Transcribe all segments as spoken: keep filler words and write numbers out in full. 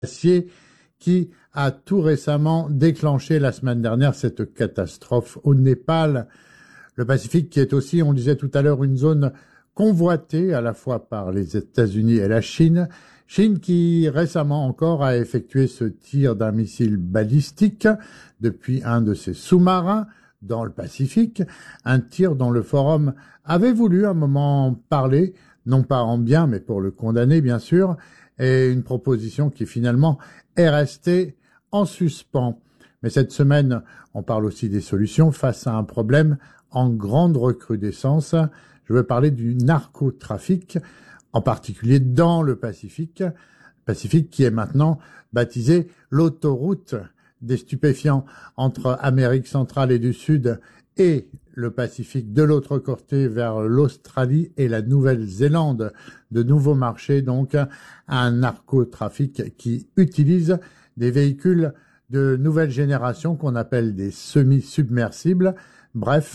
glacier qui a tout récemment déclenché la semaine dernière cette catastrophe au Népal. Le Pacifique qui est aussi, on le disait tout à l'heure, une zone convoitée à la fois par les États-Unis et la Chine. Chine qui récemment encore a effectué ce tir d'un missile balistique depuis un de ses sous-marins dans le Pacifique, un tir dont le Forum avait voulu un moment parler, non pas en bien, mais pour le condamner bien sûr, et une proposition qui finalement est restée en suspens. Mais cette semaine, on parle aussi des solutions face à un problème en grande recrudescence. Je veux parler du narcotrafic, en particulier dans le Pacifique, Pacifique qui est maintenant baptisé l'autoroute des stupéfiants entre Amérique centrale et du Sud et le Pacifique de l'autre côté vers l'Australie et la Nouvelle-Zélande. De nouveaux marchés, donc, un narcotrafic qui utilise des véhicules de nouvelle génération qu'on appelle des semi-submersibles. Bref,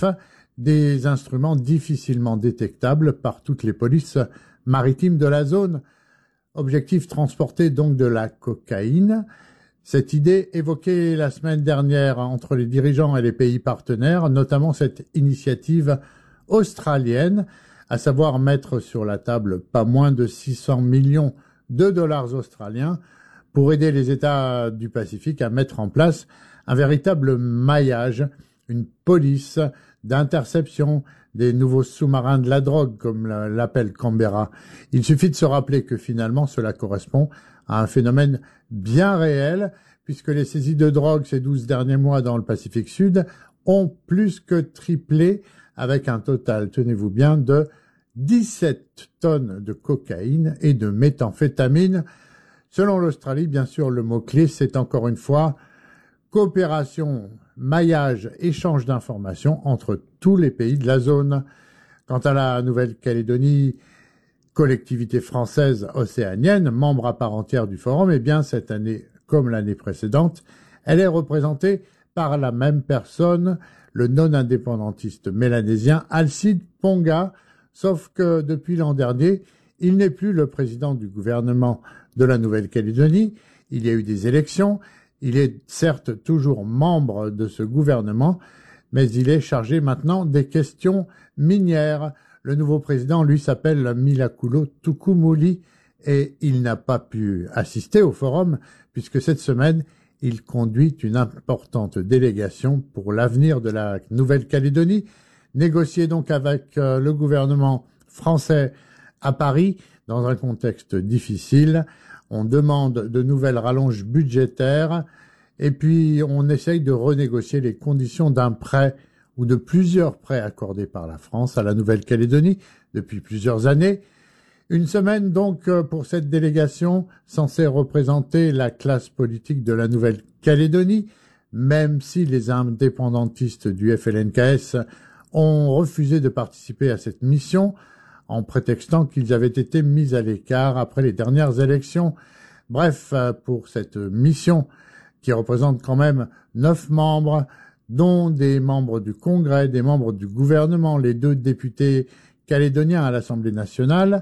des instruments difficilement détectables par toutes les polices maritimes de la zone. Objectif, transporter donc de la cocaïne. Cette idée évoquée la semaine dernière entre les dirigeants et les pays partenaires, notamment cette initiative australienne, à savoir mettre sur la table pas moins de six cents millions de dollars australiens pour aider les États du Pacifique à mettre en place un véritable maillage, une police d'interception des nouveaux sous-marins de la drogue, comme l'appelle Canberra. Il suffit de se rappeler que finalement cela correspond à un phénomène bien réel, puisque les saisies de drogue ces douze derniers mois dans le Pacifique Sud ont plus que triplé, avec un total, tenez-vous bien, de dix-sept tonnes de cocaïne et de méthamphétamine. Selon l'Australie, bien sûr, le mot-clé, c'est encore une fois coopération, maillage, échange d'informations entre tous les pays de la zone. Quant à la Nouvelle-Calédonie, collectivité française océanienne, membre à part entière du Forum, eh bien, cette année, comme l'année précédente, elle est représentée par la même personne, le non-indépendantiste mélanésien Alcide Ponga, sauf que depuis l'an dernier, il n'est plus le président du gouvernement de la Nouvelle-Calédonie. Il y a eu des élections. Il est certes toujours membre de ce gouvernement, mais il est chargé maintenant des questions minières. Le nouveau président, lui, s'appelle Milakulo Tukumuli et il n'a pas pu assister au forum puisque cette semaine, il conduit une importante délégation pour l'avenir de la Nouvelle-Calédonie, négociée donc avec euh, le gouvernement français à Paris dans un contexte difficile. On demande de nouvelles rallonges budgétaires et puis on essaye de renégocier les conditions d'un prêt ou de plusieurs prêts accordés par la France à la Nouvelle-Calédonie depuis plusieurs années. Une semaine donc pour cette délégation censée représenter la classe politique de la Nouvelle-Calédonie, même si les indépendantistes du F L N K S ont refusé de participer à cette mission en prétextant qu'ils avaient été mis à l'écart après les dernières élections. Bref, pour cette mission qui représente quand même neuf membres, dont des membres du Congrès, des membres du gouvernement, les deux députés calédoniens à l'Assemblée nationale.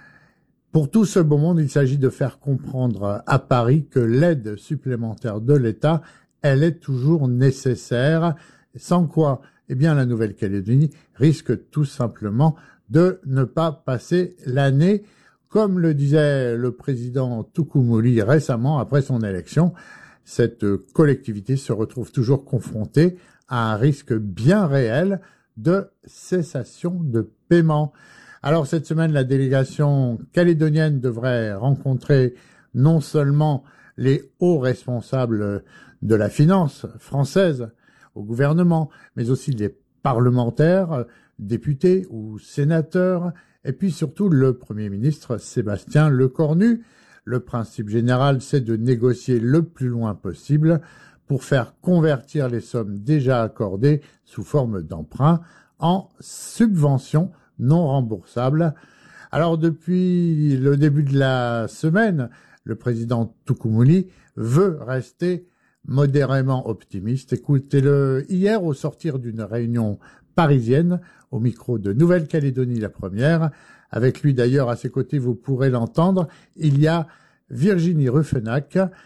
Pour tout ce beau monde, il s'agit de faire comprendre à Paris que l'aide supplémentaire de l'État, elle est toujours nécessaire, sans quoi, eh bien, la Nouvelle-Calédonie risque tout simplement de ne pas passer l'année, comme le disait le président Tukumuli récemment après son élection. Cette collectivité se retrouve toujours confrontée à un risque bien réel de cessation de paiement. Alors cette semaine, la délégation calédonienne devrait rencontrer non seulement les hauts responsables de la finance française au gouvernement, mais aussi les parlementaires, députés ou sénateurs, et puis surtout le Premier ministre Sébastien Lecornu. Le principe général, c'est de négocier le plus loin possible pour faire convertir les sommes déjà accordées sous forme d'emprunt en subventions non remboursables. Alors depuis le début de la semaine, le président Tukumuli veut rester modérément optimiste. Écoutez-le hier au sortir d'une réunion parisienne, au micro de Nouvelle-Calédonie la première. Avec lui d'ailleurs à ses côtés, vous pourrez l'entendre, il y a Virginie Ruffenac